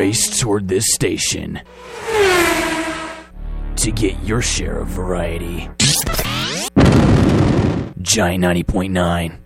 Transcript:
race toward this station to get your share of variety. Giant 90.9.